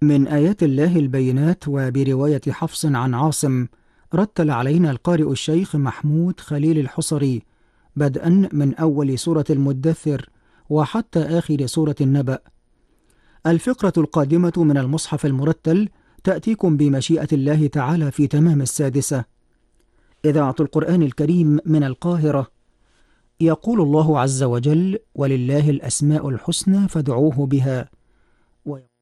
من آيات الله البينات، وبرواية حفص عن عاصم، رتل علينا القارئ الشيخ محمود خليل الحصري بدءا من أول سورة المدثر وحتى آخر سورة النبأ. الفقرة القادمة من المصحف المرتل تأتيكم بمشيئة الله تعالى في تمام السادسة. إذاعة القرآن الكريم من القاهرة. يقول الله عز وجل: ولله الأسماء الحسنى فادعوه بها.